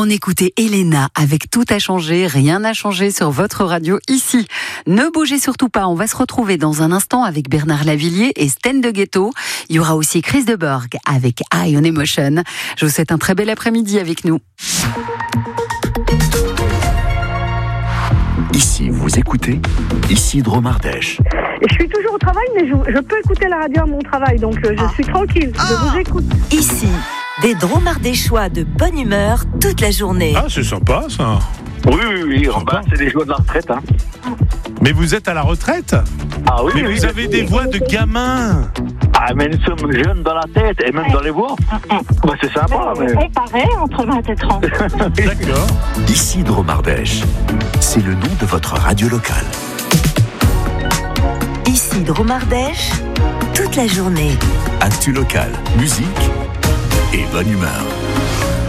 écoutait Elena avec Tout a changé, rien n'a changé sur votre radio ici. Ne bougez surtout pas, on va se retrouver dans un instant avec Bernard Lavillier et Sten de Ghetto. Il y aura aussi Chris de Borg avec Eye on Emotion. Je vous souhaite un très bel après-midi avec nous. Ici, vous écoutez Isidro Mardèche. Et je suis toujours au travail, mais je peux écouter la radio à mon travail, donc je suis tranquille, je vous écoute. Ici, des dromardéchois de bonne humeur toute la journée. Ah, c'est sympa ça. Oui, c'est des joies de la retraite. Hein. Mais vous êtes à la retraite ? Ah oui, mais vous avez des voix de gamins. Ah, mais nous sommes jeunes dans la tête et même dans les voix. Bah, c'est sympa. Mais... On paraît entre 20 et 30. D'accord. Isidro Mardèche, c'est le nom de votre radio locale. Ici Dromardèche, toute la journée. Actu locale, musique et bonne humeur.